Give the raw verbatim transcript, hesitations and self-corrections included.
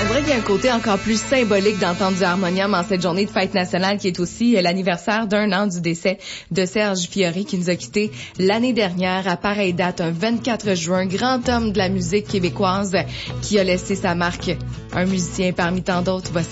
dirait qu'il y a un côté encore plus symbolique d'entendre du harmonium en cette journée de fête nationale qui est aussi l'anniversaire d'un an du décès de Serge Fiori qui nous a quittés l'année dernière à pareille date, un vingt-quatre juin, grand homme de la musique québécoise qui a laissé sa marque. Un musicien parmi tant d'autres. Voici